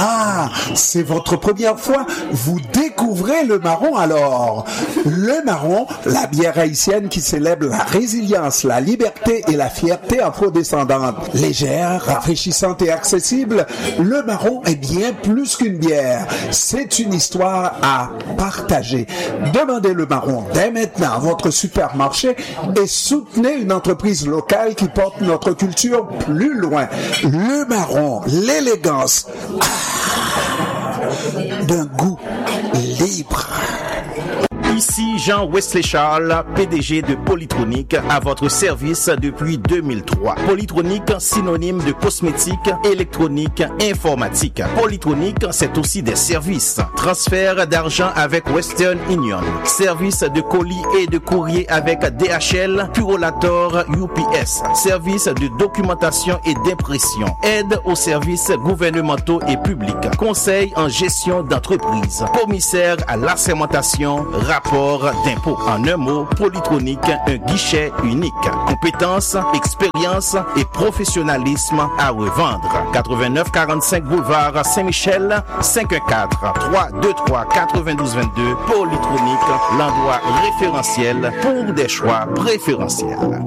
Ah, c'est votre première fois. Vous découvrez le marron alors. Le marron, la bière haïtienne qui célèbre la résilience, la liberté et la fierté afrodescendante. Légère, rafraîchissante et accessible, le marron est bien plus qu'une bière. C'est une histoire à partager. Demandez le marron dès maintenant à votre supermarché et soutenez une entreprise locale qui porte notre culture plus loin. Le marron, l'élégance d'un goût libre. Ici Jean Wesley Charles, PDG de Polytronic, à votre service depuis 2003. Polytronic, synonyme de cosmétique, électronique, informatique. Polytronic, c'est aussi des services. Transfert d'argent avec Western Union. Service de colis et de courrier avec DHL, Purolator, UPS. Service de documentation et d'impression. Aide aux services gouvernementaux et publics. Conseil en gestion d'entreprise. Commissaire à l'assermentation, rapport d'impôt. En un mot, Polytronic, un guichet unique. Compétences, expérience et professionnalisme à revendre. 8945 boulevard Saint-Michel, 514-323-9222. Polytronic, l'endroit référentiel pour des choix préférentiels.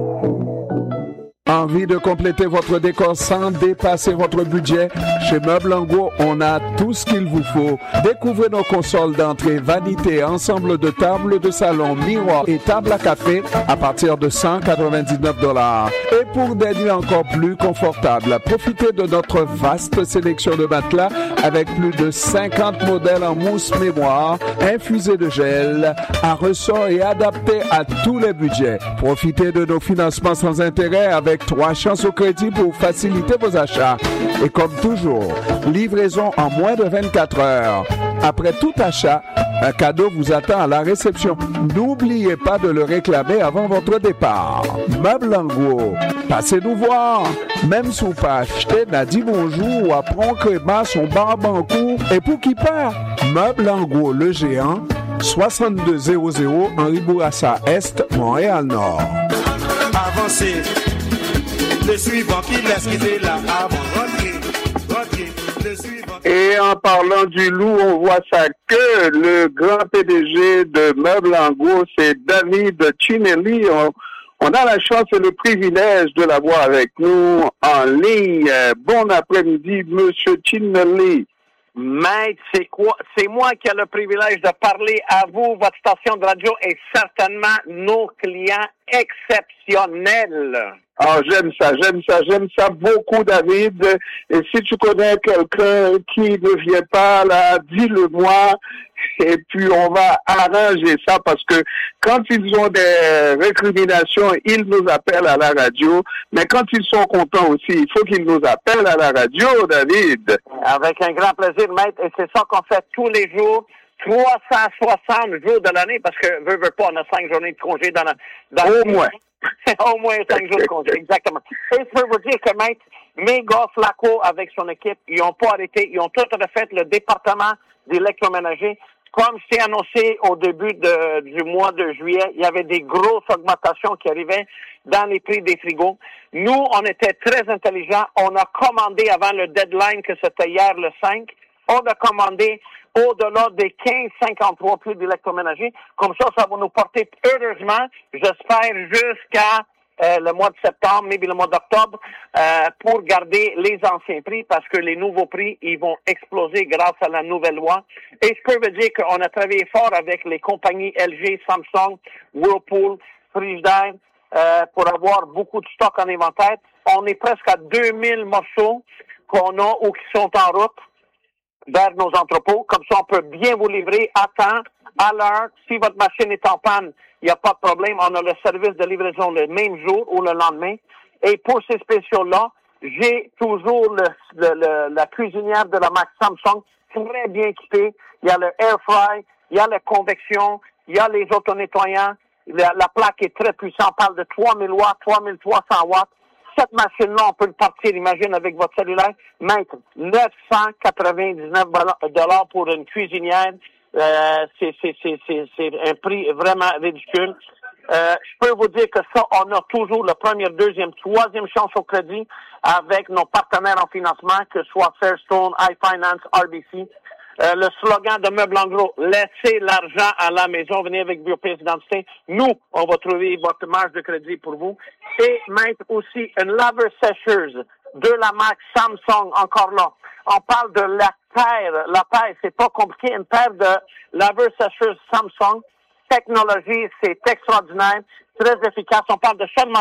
Envie de compléter votre décor sans dépasser votre budget? Chez Meubles en Gros, on a tout ce qu'il vous faut. Découvrez nos consoles d'entrée, vanités, ensemble de tables de salon, miroirs et tables à café à partir de $199. Et pour des nuits encore plus confortables, profitez de notre vaste sélection de matelas avec plus de 50 modèles en mousse mémoire, infusés de gel, à ressort et adaptés à tous les budgets. Profitez de nos financements sans intérêt avec 3 chances au crédit pour faciliter vos achats. Et comme toujours, livraison en moins de 24 heures. Après tout achat, un cadeau vous attend à la réception. N'oubliez pas de le réclamer avant votre départ. Meubles en Gros, passez nous voir. Même si vous pas acheté, n'a dit bonjour ou apprend créma son barbe en cours. Et pour qui part? Meubles en Gros, le géant, 6200 Henri Bourassa Est, Montréal-Nord. Avancez. Le suivant qui laisse quitter là avant rentrer, le suivant. Et en parlant du loup, on voit ça que le grand PDG de Meubles en Gros, c'est David Chinelli. On a la chance et le privilège de l'avoir avec nous en ligne. Bon après-midi, Monsieur Chinelli. Maître, c'est quoi? C'est moi qui ai le privilège de parler à vous. Votre station de radio est certainement nos clients exceptionnels. Ah, j'aime ça beaucoup, David. Et si tu connais quelqu'un qui ne vient pas là, dis-le-moi. Et puis, on va arranger ça parce que quand ils ont des récriminations, ils nous appellent à la radio. Mais quand ils sont contents aussi, il faut qu'ils nous appellent à la radio, David. Avec un grand plaisir, maître. Et c'est ça qu'on fait tous les jours. 360 jours de l'année parce que, veux pas, on a 5 journées de congé dans Au moins. Au moins 5 jours de congé, exactement. Et je peux vous dire que, maître, Méga Flacco avec son équipe, ils n'ont pas arrêté. Ils ont tout refait le département d'électroménager. Comme je t'ai annoncé au début du mois de juillet, il y avait des grosses augmentations qui arrivaient dans les prix des frigos. Nous, on était très intelligents. On a commandé avant le deadline, que c'était hier le 5. On a commandé au-delà des 15,53 prix d'électroménager. Comme ça va nous porter, heureusement, j'espère, jusqu'à le mois de septembre, maybe le mois d'octobre, pour garder les anciens prix parce que les nouveaux prix, ils vont exploser grâce à la nouvelle loi. Et je peux vous dire qu'on a travaillé fort avec les compagnies LG, Samsung, Whirlpool, Frigidaire, pour avoir beaucoup de stock en inventaire. On est presque à 2000 morceaux qu'on a ou qui sont en route vers nos entrepôts. Comme ça, on peut bien vous livrer à temps, à l'heure. Si votre machine est en panne, il n'y a pas de problème. On a le service de livraison le même jour ou le lendemain. Et pour ces spéciaux-là, j'ai toujours la cuisinière de la marque Samsung très bien équipée. Il y a le air fry, il y a la convection, il y a les auto-nettoyants. La plaque est très puissante. On parle de 3000 watts, 3300 watts. Cette machine-là, on peut le partir, imagine, avec votre cellulaire. Maître, $999 pour une cuisinière. C'est un prix vraiment ridicule. Je peux vous dire que ça, on a toujours la première, deuxième, troisième chance au crédit avec nos partenaires en financement, que ce soit Fairstone, iFinance, RBC. Le slogan de Meubles en gros, laissez l'argent à la maison, venez avec vos pièces d'identité. Nous, on va trouver votre marge de crédit pour vous. Et mettre aussi une laveur sécheuse de la marque Samsung, encore là. On parle de la paire. La paire, c'est pas compliqué. Une paire de laveur sécheuse Samsung. Technologie, c'est extraordinaire, très efficace. On parle de seulement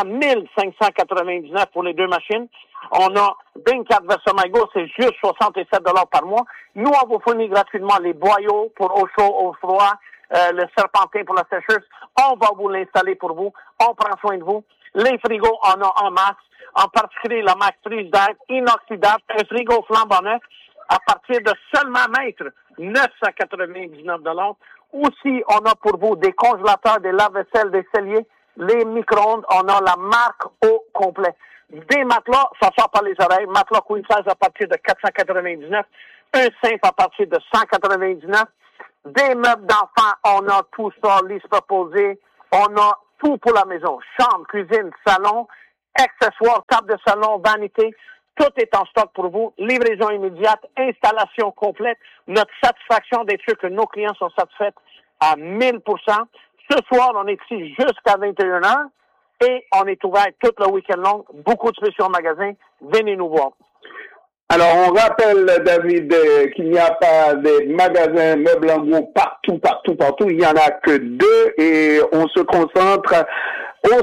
1599 pour les deux machines. On a Bing 4 Versomago, c'est juste 67 $ par mois. Nous, on vous fournit gratuitement les boyaux pour eau chaude, eau froid, le serpentin pour la sécheuse. On va vous l'installer pour vous. On prend soin de vous. Les frigos, on a en masse. En particulier la marque Frigidaire inoxydable, un frigo flambant neuf à partir de seulement mètre 999 $. Aussi, on a pour vous des congélateurs, des lave-vaisselle, des celliers, les micro-ondes. On a la marque au complet. Des matelas, ça sort par les oreilles. Matelas queen size à partir de 499. Un simple à partir de 199. Des meubles d'enfants, on a tout ça, liste proposée. On a tout pour la maison. Chambre, cuisine, salon, accessoires, table de salon, vanité. Tout est en stock pour vous. Livraison immédiate, installation complète. Notre satisfaction d'être sûr que nos clients sont satisfaits à 1000%. Ce soir, on est ici jusqu'à 21h et on est ouvert tout le week-end long. Beaucoup de spéciaux magasins. Venez nous voir. Alors, on rappelle, David, qu'il n'y a pas des magasins Meubles en gros partout. Il n'y en a que 2 et on se concentre au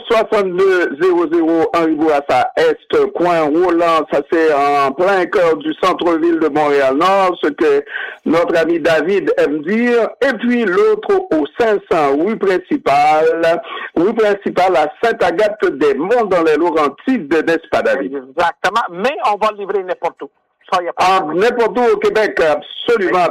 6200 Henri Bourassa Est, coin Roland. Ça, c'est en plein cœur du centre-ville de Montréal-Nord, ce que notre ami David aime dire. Et puis l'autre au 500 rue principale à Sainte-Agathe-des-Monts dans les Laurentides, n'est-ce pas, David? Exactement. Mais on va le livrer n'importe où. N'importe où au Québec, absolument.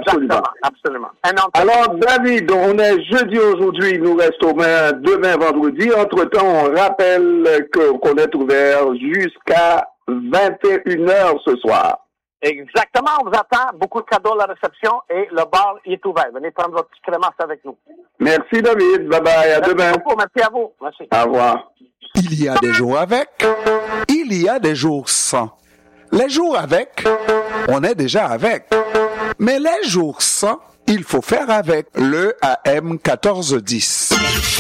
Alors, David, on est jeudi aujourd'hui, il nous reste demain vendredi. Entre-temps, on rappelle qu'on est ouvert jusqu'à 21h ce soir. Exactement, on vous attend. Beaucoup de cadeaux à la réception et le bar est ouvert. Venez prendre votre petit crémasse avec nous. Merci, David. Bye-bye. À demain. Merci à vous. Merci. Au revoir. Il y a des jours avec, il y a des jours sans. Les jours avec, on est déjà avec. Mais les jours sans, il faut faire avec le AM 1410.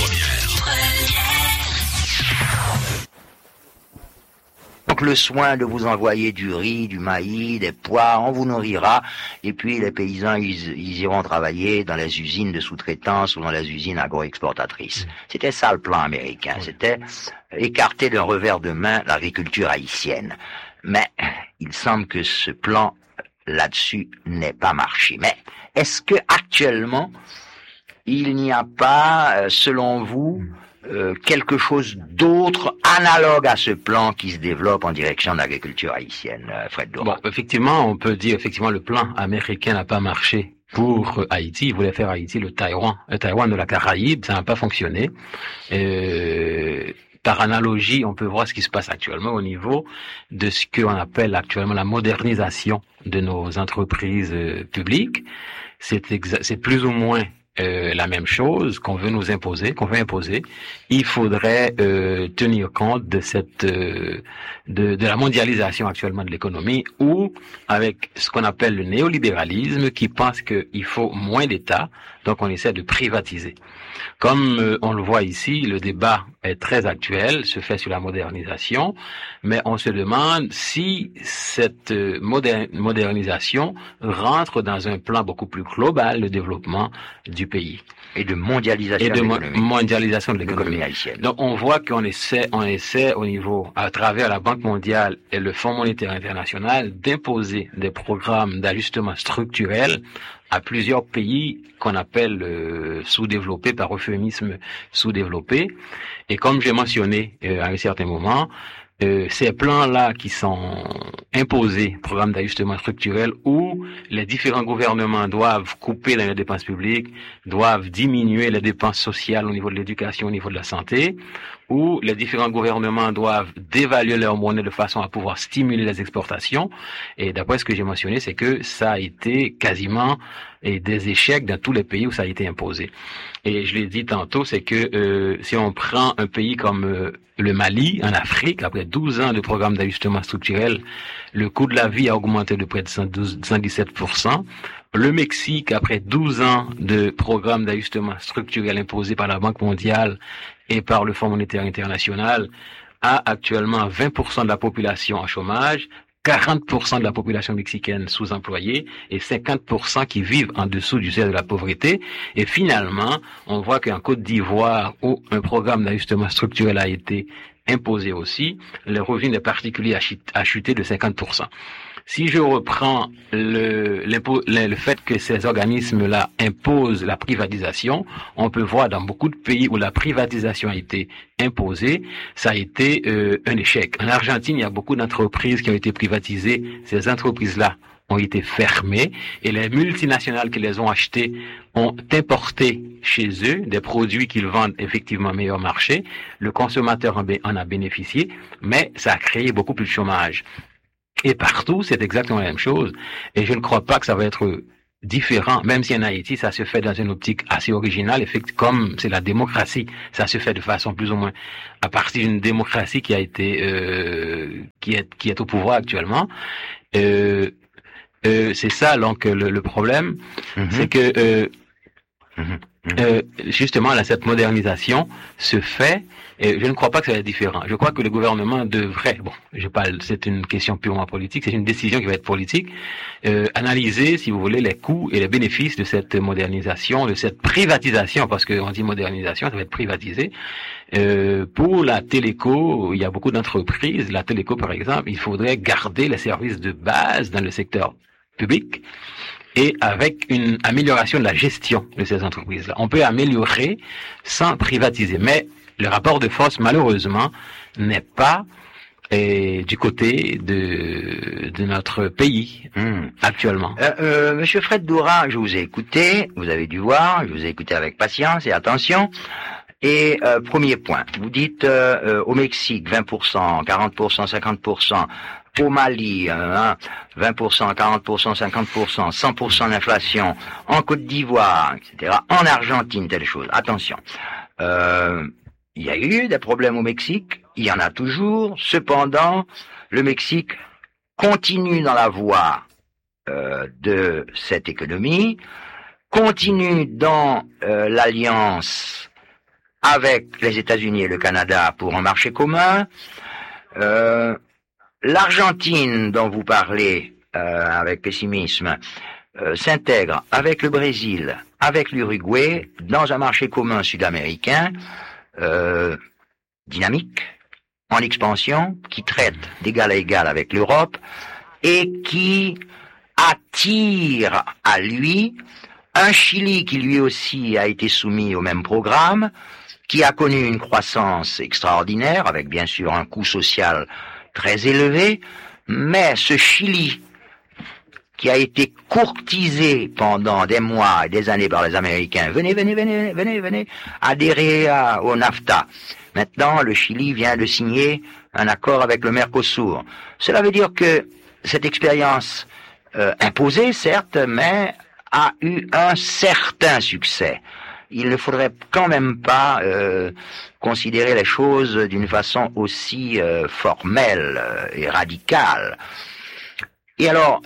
Donc le soin de vous envoyer du riz, du maïs, des pois, on vous nourrira. Et puis les paysans, ils iront travailler dans les usines de sous-traitance ou dans les usines agro-exportatrices. C'était ça le plan américain. C'était écarter d'un revers de main l'agriculture haïtienne. Mais il semble que ce plan là-dessus n'ait pas marché. Mais est-ce que actuellement il n'y a pas, selon vous, quelque chose d'autre analogue à ce plan qui se développe en direction de l'agriculture haïtienne, Fred Dora? Bon, effectivement, on peut dire effectivement le plan américain n'a pas marché pour Haïti. Il voulait faire Haïti le Taïwan de la Caraïbe, ça n'a pas fonctionné. Par analogie, on peut voir ce qui se passe actuellement au niveau de ce qu'on appelle actuellement la modernisation de nos entreprises publiques. C'est plus ou moins la même chose qu'on veut nous imposer, Il faudrait tenir compte de cette de la mondialisation actuellement de l'économie, ou avec ce qu'on appelle le néolibéralisme, qui pense qu'il faut moins d'État, donc on essaie de privatiser. Comme on le voit ici, le débat est très actuel, se fait sur la modernisation, mais on se demande si cette modernisation rentre dans un plan beaucoup plus global de développement du pays. Et de mondialisation de l'économie haïtienne. Donc on voit qu'on essaie au niveau, à travers la Banque mondiale et le Fonds monétaire international, d'imposer des programmes d'ajustement structurel à plusieurs pays qu'on appelle sous-développés, par euphémisme sous-développés. Et comme j'ai mentionné à un certain moment, ces plans-là qui sont imposés, programmes d'ajustement structurel, où les différents gouvernements doivent couper dans les dépenses publiques, doivent diminuer les dépenses sociales au niveau de l'éducation, au niveau de la santé, où les différents gouvernements doivent dévaluer leur monnaie de façon à pouvoir stimuler les exportations. Et d'après ce que j'ai mentionné, c'est que ça a été quasiment des échecs dans tous les pays où ça a été imposé. Et je l'ai dit tantôt, c'est que si on prend un pays comme le Mali, en Afrique, après 12 ans de programme d'ajustement structurel, le coût de la vie a augmenté de près de 117%. Le Mexique, après 12 ans de programme d'ajustement structurel imposé par la Banque mondiale et par le Fonds monétaire international, a actuellement 20% de la population en chômage, 40% de la population mexicaine sous-employée et 50% qui vivent en dessous du seuil de la pauvreté. Et finalement, on voit qu'en Côte d'Ivoire, où un programme d'ajustement structurel a été imposé aussi, le revenu des particuliers a chuté de 50%. Si je reprends le fait que ces organismes-là imposent la privatisation, on peut voir dans beaucoup de pays où la privatisation a été imposée, ça a été un échec. En Argentine, il y a beaucoup d'entreprises qui ont été privatisées. Ces entreprises-là ont été fermées et les multinationales qui les ont achetées ont importé chez eux des produits qu'ils vendent effectivement meilleur marché. Le consommateur en a bénéficié, mais ça a créé beaucoup plus de chômage. Et partout, c'est exactement la même chose. Et je ne crois pas que ça va être différent, même si en Haïti, ça se fait dans une optique assez originale, comme c'est la démocratie. Ça se fait de façon plus ou moins à partir d'une démocratie qui a été, qui est au pouvoir actuellement. C'est ça, donc, le problème, c'est que, justement, là, cette modernisation se fait. Et je ne crois pas que ça va être différent. Je crois que le gouvernement devrait, c'est une question purement politique, c'est une décision qui va être politique, analyser, si vous voulez, les coûts et les bénéfices de cette modernisation, de cette privatisation, parce qu'on dit modernisation, ça va être privatisé. Pour la téléco, il y a beaucoup d'entreprises. La téléco, par exemple, il faudrait garder les services de base dans le secteur public et avec une amélioration de la gestion de ces entreprises-là. On peut améliorer sans privatiser, mais le rapport de force, malheureusement, n'est pas du côté de notre pays actuellement. Monsieur Fred Doura, je vous ai écouté, vous avez dû voir, je vous ai écouté avec patience et attention. Et premier point, vous dites au Mexique 20%, 40%, 50%, au Mali 20%, 40%, 50%, 100% d'inflation, en Côte d'Ivoire, etc., en Argentine, telle chose. Attention. Il y a eu des problèmes au Mexique, il y en a toujours. Cependant, le Mexique continue dans la voie de cette économie, continue dans l'alliance avec les États-Unis et le Canada pour un marché commun. L'Argentine, dont vous parlez avec pessimisme, s'intègre avec le Brésil, avec l'Uruguay, dans un marché commun sud-américain, dynamique, en expansion, qui traite d'égal à égal avec l'Europe et qui attire à lui un Chili qui lui aussi a été soumis au même programme, qui a connu une croissance extraordinaire avec bien sûr un coût social très élevé, mais ce Chili qui a été courtisé pendant des mois et des années par les Américains. Venez, adhérez au NAFTA. Maintenant, le Chili vient de signer un accord avec le Mercosur. Cela veut dire que cette expérience imposée, certes, mais a eu un certain succès. Il ne faudrait quand même pas considérer les choses d'une façon aussi formelle et radicale. Et alors,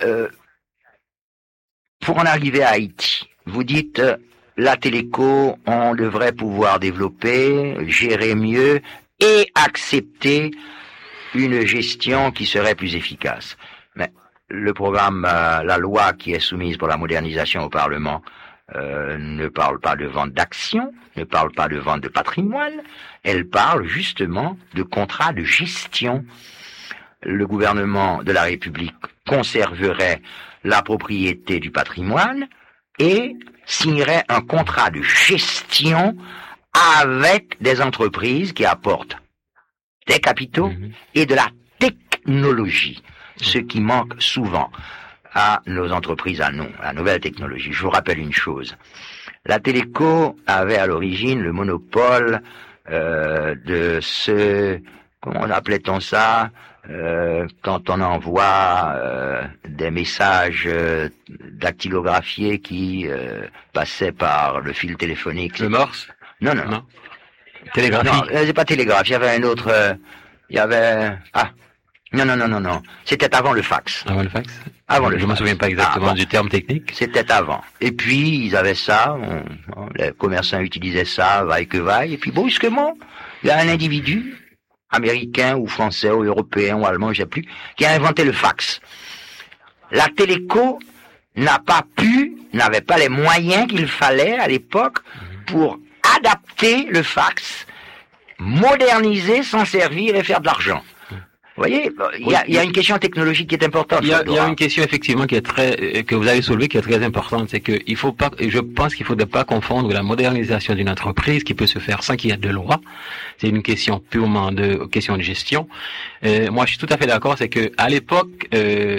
pour en arriver à Haïti, vous dites la téléco, on devrait pouvoir développer, gérer mieux et accepter une gestion qui serait plus efficace. Mais le programme, la loi qui est soumise pour la modernisation au Parlement ne parle pas de vente d'actions, ne parle pas de vente de patrimoine, elle parle justement de contrat de gestion. Le gouvernement de la République conserverait la propriété du patrimoine et signerait un contrat de gestion avec des entreprises qui apportent des capitaux et de la technologie, ce qui manque souvent à nos entreprises, à nous, à la nouvelle technologie. Je vous rappelle une chose. La téléco avait à l'origine le monopole de ce, comment appelait-on ça, quand on envoie des messages dactylographiés qui passaient par le fil téléphonique. Le Morse? Non. Télégraphie? Non, c'est pas télégraphe. Il y avait un autre. Non. C'était avant le fax. Avant le fax? Je m'en souviens pas exactement du terme technique. C'était avant. Et puis ils avaient ça. Les commerçants utilisaient ça, vaille que vaille. Et puis brusquement, il y a un individu, américain ou français ou européen ou allemand, je sais plus, qui a inventé le fax. La téléco n'avait pas les moyens qu'il fallait à l'époque pour adapter le fax, moderniser, s'en servir et faire de l'argent. Vous voyez, il y a une question technologique qui est importante. Il y a une question effectivement que vous avez soulevée qui est très importante, c'est que je pense qu'il faudrait pas confondre la modernisation d'une entreprise qui peut se faire sans qu'il y ait de loi. C'est une question purement question de gestion. Moi, je suis tout à fait d'accord, c'est que à l'époque,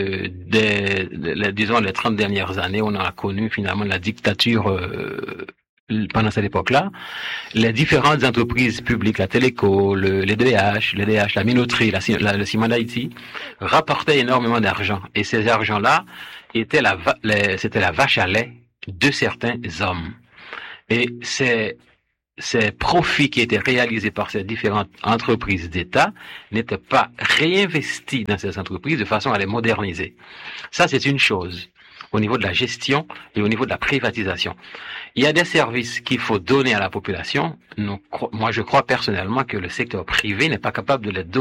disons les 30 dernières années, on a connu finalement la dictature. Pendant cette époque-là, les différentes entreprises publiques, la Téléco, les DH, la minoterie, le Ciment d'Haïti, rapportaient énormément d'argent. Et ces argents-là c'était la vache à lait de certains hommes. Et ces profits qui étaient réalisés par ces différentes entreprises d'État n'étaient pas réinvestis dans ces entreprises de façon à les moderniser. Ça, c'est une chose. Au niveau de la gestion et au niveau de la privatisation. Il y a des services qu'il faut donner à la population. Moi, je crois personnellement que le secteur privé n'est pas capable de les donner.